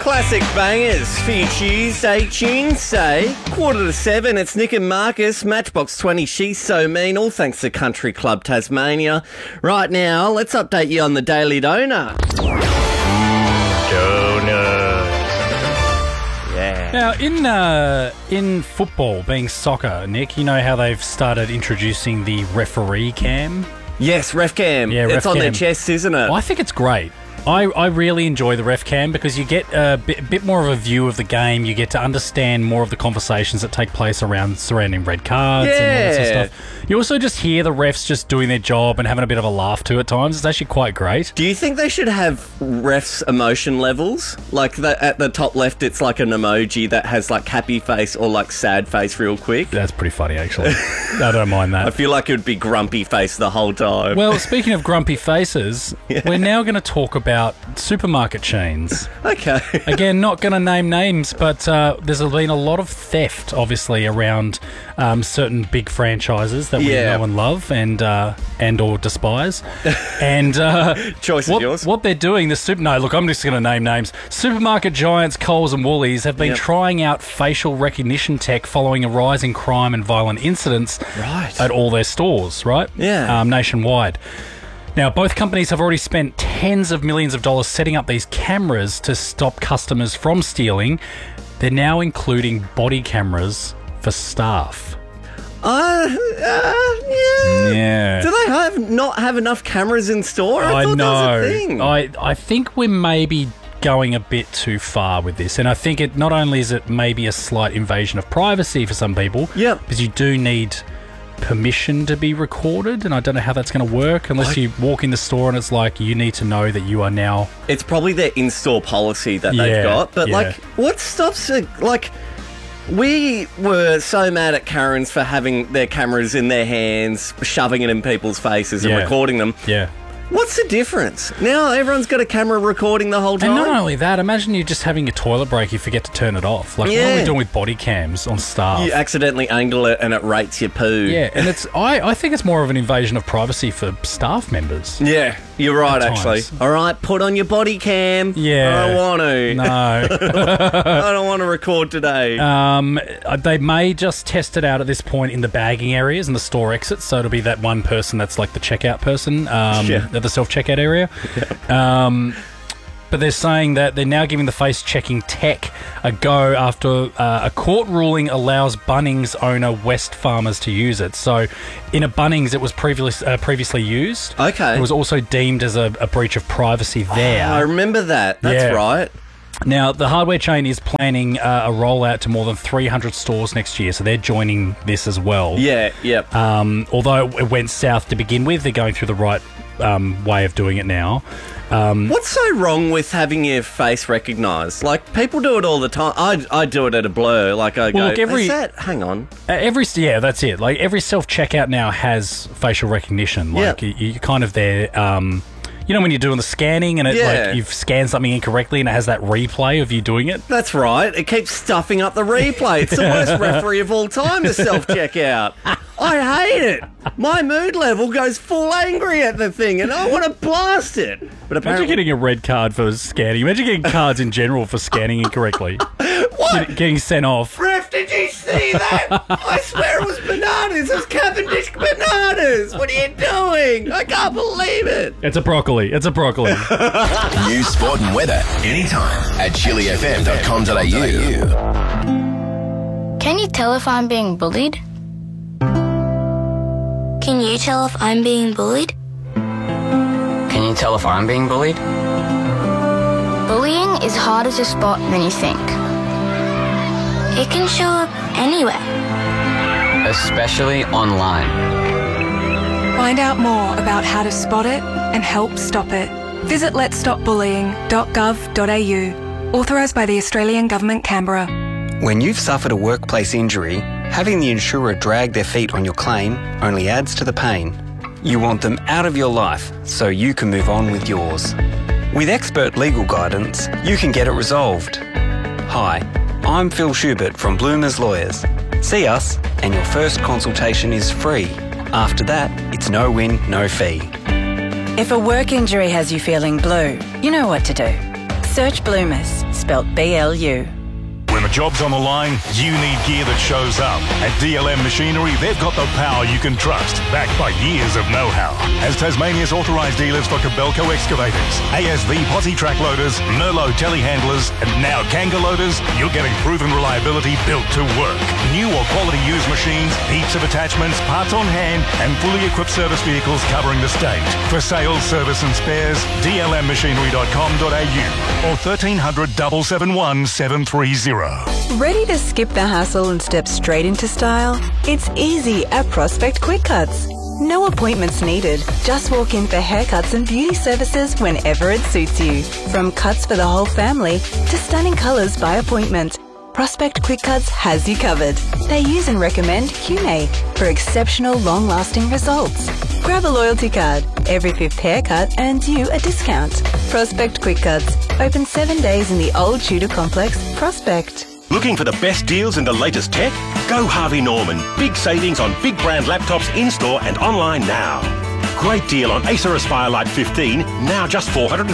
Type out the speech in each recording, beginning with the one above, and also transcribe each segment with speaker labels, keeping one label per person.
Speaker 1: Classic bangers for your Tuesday, 6:45. It's Nick and Marcus, Matchbox 20, She's So Mean, all thanks to Country Club Tasmania. Right now, let's update you on the Daily Donut. Donut. Yeah.
Speaker 2: Now, in football, being soccer, Nick, you know how they've started introducing the referee cam?
Speaker 1: Yes, ref cam.
Speaker 2: Yeah,
Speaker 1: it's
Speaker 2: ref
Speaker 1: on their
Speaker 2: cam.
Speaker 1: chests, isn't it?
Speaker 2: Well, I think it's great. I really enjoy the ref cam because you get a bit more of a view of the game. You get to understand more of the conversations that take place surrounding red cards and all that sort of stuff. You also just hear the refs just doing their job and having a bit of a laugh too at times. It's actually quite great.
Speaker 1: Do you think they should have refs' emotion levels? Like at the top left, it's like an emoji that has like happy face or like sad face real quick.
Speaker 2: That's pretty funny, actually. I don't mind that.
Speaker 1: I feel like it would be grumpy face the whole time.
Speaker 2: Well, speaking of grumpy faces, we're now going to talk about supermarket chains.
Speaker 1: Okay.
Speaker 2: Again, not going to name names, but there's been a lot of theft, obviously, around certain big franchises that we know and love and or despise. And
Speaker 1: choice is yours.
Speaker 2: What they're doing, no, look, I'm just going to name names. Supermarket giants Coles and Woolies have been trying out facial recognition tech following a rise in crime and violent incidents at all their stores, right?
Speaker 1: Yeah.
Speaker 2: Nationwide. Now, both companies have already spent tens of millions of dollars setting up these cameras to stop customers from stealing. They're now including body cameras for staff.
Speaker 1: Yeah. Do they not have enough cameras in store? I thought
Speaker 2: know.
Speaker 1: That was a thing.
Speaker 2: I think we're maybe going a bit too far with this. And I think it not only is it maybe a slight invasion of privacy for some people, because you do need permission to be recorded, and I don't know how that's going to work unless you walk in the store and it's like you need to know that you are now...
Speaker 1: It's probably their in-store policy that they've got, but like what stops it? Like, we were so mad at Karens for having their cameras in their hands, shoving it in people's faces and recording them.
Speaker 2: Yeah.
Speaker 1: What's the difference? Now everyone's got a camera recording the whole time.
Speaker 2: And not only that, imagine you just having a toilet break, you forget to turn it off. Like, what are we doing with body cams on staff?
Speaker 1: You accidentally angle it and it rates your poo.
Speaker 2: Yeah, and it's I think it's more of an invasion of privacy for staff members.
Speaker 1: Yeah, you're right, actually. All right, put on your body cam.
Speaker 2: Yeah.
Speaker 1: I don't want to.
Speaker 2: No.
Speaker 1: I don't want to record today.
Speaker 2: They may just test it out at this point in the bagging areas and the store exits, so it'll be that one person that's like the checkout person. At the self-checkout area. But they're saying that they're now giving the face-checking tech a go after a court ruling allows Bunnings owner Wesfarmers to use it. So in a Bunnings, it was previously used.
Speaker 1: Okay.
Speaker 2: It was also deemed as a breach of privacy there.
Speaker 1: I remember that. That's right.
Speaker 2: Now, the hardware chain is planning a rollout to more than 300 stores next year, so they're joining this as well.
Speaker 1: Yeah, yep.
Speaker 2: Although it went south to begin with, they're going through the right way of doing it now.
Speaker 1: What's so wrong with having your face recognised? Like, people do it all the time. I do it at a blur. Like, I go, is that... Hang on.
Speaker 2: That's it. Like, every self-checkout now has facial recognition. Like, you're kind of there... you know when you're doing the scanning and like you've scanned something incorrectly and it has that replay of you doing it?
Speaker 1: That's right. It keeps stuffing up the replay. It's the worst referee of all time, the self-checkout. I hate it. My mood level goes full angry at the thing and I want to blast it. But
Speaker 2: imagine getting a red card for scanning. Imagine getting cards in general for scanning incorrectly.
Speaker 1: What?
Speaker 2: Getting sent off.
Speaker 1: Ref, did you see that? I swear it was bananas. It was Cavendish bananas. What are you doing? I can't believe it.
Speaker 2: It's a broccoli. News,
Speaker 3: sport and weather anytime at chilifm.com.au.
Speaker 4: Can you tell if I'm being bullied? Can you tell if I'm being bullied?
Speaker 5: Can you tell if I'm being bullied?
Speaker 4: Bullying is harder to spot than you think. It can show up anywhere.
Speaker 5: Especially online.
Speaker 6: Find out more about how to spot it and help stop it. Visit letsstopbullying.gov.au. Authorised by the Australian Government, Canberra.
Speaker 7: When you've suffered a workplace injury, having the insurer drag their feet on your claim only adds to the pain. You want them out of your life so you can move on with yours. With expert legal guidance, you can get it resolved. Hi, I'm Phil Schubert from Bloomers Lawyers. See us and your first consultation is free. After that, it's no win, no fee.
Speaker 8: If a work injury has you feeling blue, you know what to do. Search Bloomers, spelt BLU.
Speaker 9: When the job's on the line, you need gear that shows up. At DLM Machinery, they've got the power you can trust, backed by years of know-how. As Tasmania's authorised dealers for Kobelco excavators, ASV posse track loaders, Merlot telehandlers, and now Kanga loaders, you're getting proven reliability built to work. New or quality used machines, heaps of attachments, parts on hand, and fully equipped service vehicles covering the state. For sales, service and spares, dlmmachinery.com.au or 1300 771 730.
Speaker 10: Ready to skip the hassle and step straight into style? It's easy at Prospect Quick Cuts. No appointments needed. Just walk in for haircuts and beauty services whenever it suits you. From cuts for the whole family to stunning colours by appointment, Prospect Quick Cuts has you covered. They use and recommend Hume for exceptional long-lasting results. Grab a loyalty card. Every 5th haircut earns you a discount. Prospect Quick Cuts. Open 7 days in the Old Tudor Complex, Prospect.
Speaker 11: Looking for the best deals and the latest tech? Go Harvey Norman. Big savings on big brand laptops in-store and online now. Great deal on Acer Aspire Lite 15, now just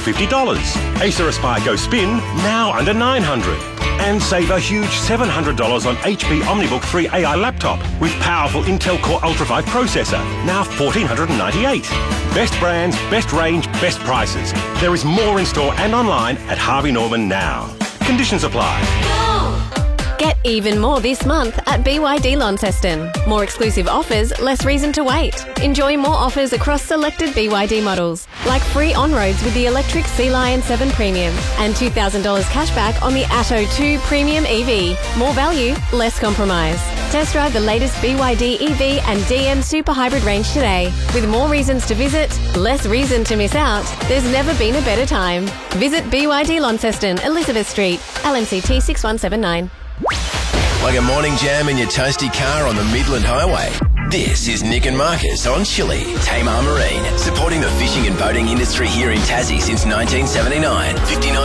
Speaker 11: $450. Acer Aspire Go Spin, now under $900. And save a huge $700 on HP OmniBook 3 AI laptop with powerful Intel Core Ultra 5 processor, now $1,498. Best brands, best range, best prices. There is more in store and online at Harvey Norman now. Conditions apply.
Speaker 12: Get even more this month at BYD Launceston. More exclusive offers, less reason to wait. Enjoy more offers across selected BYD models, like free on-roads with the electric Sea Lion 7 Premium and $2,000 cashback on the Atto 2 Premium EV. More value, less compromise. Test drive the latest BYD EV and DM Super Hybrid range today. With more reasons to visit, less reason to miss out, there's never been a better time. Visit BYD Launceston, Elizabeth Street, LMCT 6179.
Speaker 3: Like a morning jam in your toasty car on the Midland Highway. This is Nick and Marcus on Chile. Tamar Marine, supporting the fishing and boating industry here in Tassie since 1979. 59